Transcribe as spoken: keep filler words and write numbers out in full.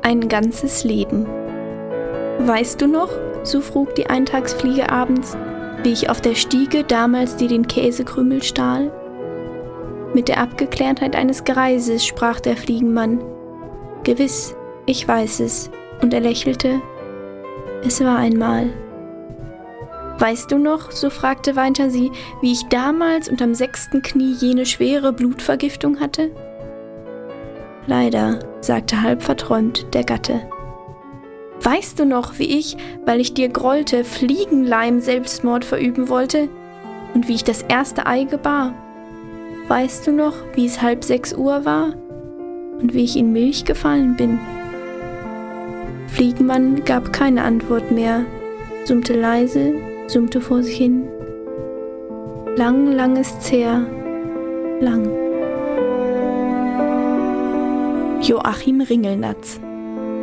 Ein ganzes Leben. Weißt du noch, so frug die Eintagsfliege abends, wie ich auf der Stiege damals dir den Käsekrümel stahl? Mit der Abgeklärtheit eines Greises sprach der Fliegenmann: Gewiss, ich weiß es, und er lächelte: Es war einmal. Weißt du noch, so fragte weiter sie, wie ich damals unterm sechsten Knie jene schwere Blutvergiftung hatte? Leider, sagte halb verträumt der Gatte. Weißt du noch, wie ich, weil ich dir grollte, Fliegenleim Selbstmord verüben wollte? Und wie ich das erste Ei gebar? Weißt du noch, wie es halb sechs Uhr war? Und wie ich in Milch gefallen bin? Fliegenmann gab keine Antwort mehr, summte leise, summte vor sich hin. Lang, lang ist's her, lang. Joachim Ringelnatz.